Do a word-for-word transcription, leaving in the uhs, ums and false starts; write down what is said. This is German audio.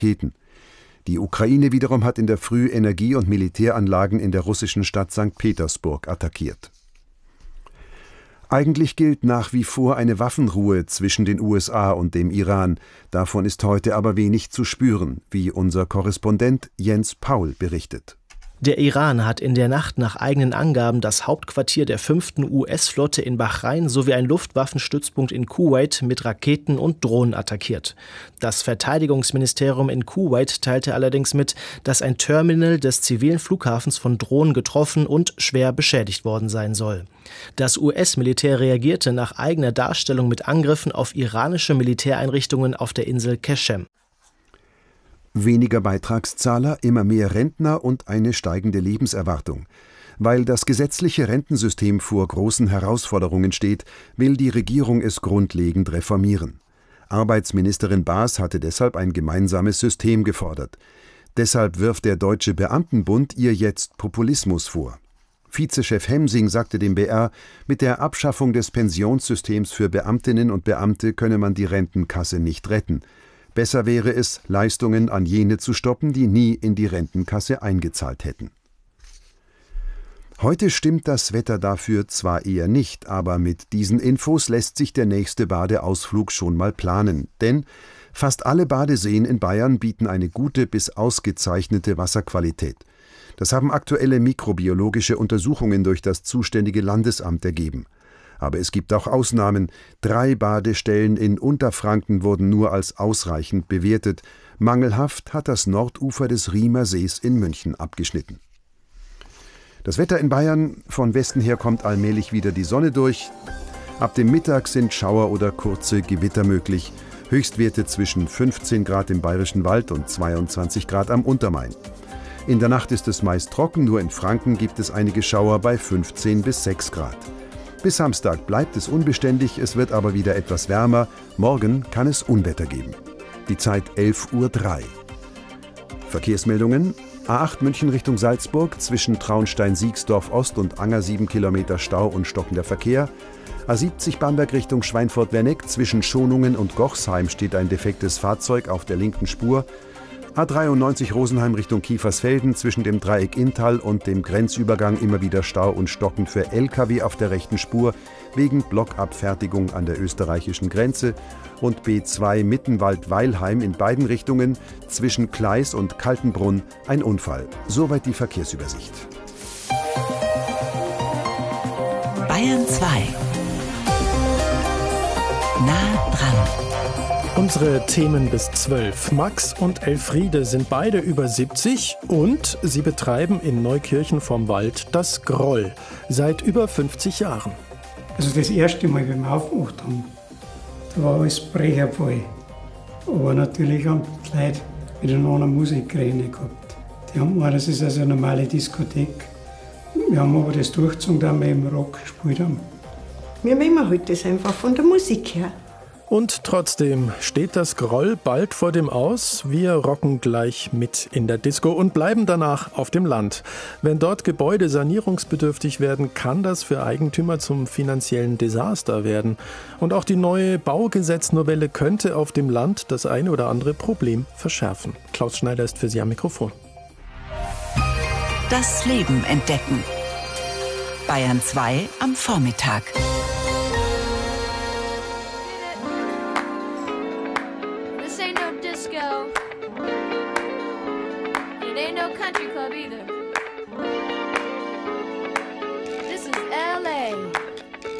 Raketen. Die Ukraine wiederum hat in der Früh Energie- und Militäranlagen in der russischen Stadt Sankt Petersburg attackiert. Eigentlich gilt nach wie vor eine Waffenruhe zwischen den U S A und dem Iran. Davon ist heute aber wenig zu spüren, wie unser Korrespondent Jens Paul berichtet. Der Iran hat in der Nacht nach eigenen Angaben das Hauptquartier der fünften U S-Flotte in Bahrain sowie einen Luftwaffenstützpunkt in Kuwait mit Raketen und Drohnen attackiert. Das Verteidigungsministerium in Kuwait teilte allerdings mit, dass ein Terminal des zivilen Flughafens von Drohnen getroffen und schwer beschädigt worden sein soll. Das U S-Militär reagierte nach eigener Darstellung mit Angriffen auf iranische Militäreinrichtungen auf der Insel Qeshem. Weniger Beitragszahler, immer mehr Rentner und eine steigende Lebenserwartung. Weil das gesetzliche Rentensystem vor großen Herausforderungen steht, will die Regierung es grundlegend reformieren. Arbeitsministerin Baas hatte deshalb ein gemeinsames System gefordert. Deshalb wirft der Deutsche Beamtenbund ihr jetzt Populismus vor. Vizechef Hemsing sagte dem B R, mit der Abschaffung des Pensionssystems für Beamtinnen und Beamte könne man die Rentenkasse nicht retten. Besser wäre es, Leistungen an jene zu stoppen, die nie in die Rentenkasse eingezahlt hätten. Heute stimmt das Wetter dafür zwar eher nicht, aber mit diesen Infos lässt sich der nächste Badeausflug schon mal planen. Denn fast alle Badeseen in Bayern bieten eine gute bis ausgezeichnete Wasserqualität. Das haben aktuelle mikrobiologische Untersuchungen durch das zuständige Landesamt ergeben. Aber es gibt auch Ausnahmen. Drei Badestellen in Unterfranken wurden nur als ausreichend bewertet. Mangelhaft hat das Nordufer des Riemer Sees in München abgeschnitten. Das Wetter in Bayern: von Westen her kommt allmählich wieder die Sonne durch. Ab dem Mittag sind Schauer oder kurze Gewitter möglich. Höchstwerte zwischen fünfzehn Grad im Bayerischen Wald und zweiundzwanzig Grad am Untermain. In der Nacht ist es meist trocken, nur in Franken gibt es einige Schauer bei fünfzehn bis sechs Grad. Bis Samstag bleibt es unbeständig, es wird aber wieder etwas wärmer. Morgen kann es Unwetter geben. Die Zeit elf Uhr drei. Verkehrsmeldungen: A acht München Richtung Salzburg, zwischen Traunstein-Siegsdorf Ost und Anger sieben Kilometer Stau und stockender Verkehr. A siebzig Bamberg Richtung Schweinfurt-Werneck, zwischen Schonungen und Gochsheim steht ein defektes Fahrzeug auf der linken Spur. A dreiundneunzig Rosenheim Richtung Kiefersfelden, zwischen dem Dreieck Inntal und dem Grenzübergang immer wieder Stau und Stocken für L K W auf der rechten Spur wegen Blockabfertigung an der österreichischen Grenze. Und B zwei Mittenwald-Weilheim in beiden Richtungen, zwischen Kleis und Kaltenbrunn ein Unfall. Soweit die Verkehrsübersicht. Bayern zwei. Nah dran. Unsere Themen bis zwölf. Max und Elfriede sind beide über siebzig und sie betreiben in Neukirchen vom Wald das Groll seit über fünfzig Jahren. Also das erste Mal, wenn wir aufgemacht haben, da war alles brechervoll. Aber natürlich haben die Leute wieder eine andere Musik rein gehabt. Die haben gemeint, das ist also eine normale Diskothek. Wir haben aber das durchgezogen, da wir eben Rock gespielt haben. Wir nehmen halt das einfach von der Musik her. Und trotzdem steht das Groll bald vor dem Aus. Wir rocken gleich mit in der Disco und bleiben danach auf dem Land. Wenn dort Gebäude sanierungsbedürftig werden, kann das für Eigentümer zum finanziellen Desaster werden. Und auch die neue Baugesetznovelle könnte auf dem Land das eine oder andere Problem verschärfen. Klaus Schneider ist für Sie am Mikrofon. Das Leben entdecken. Bayern zwei am Vormittag. It ain't no country club either.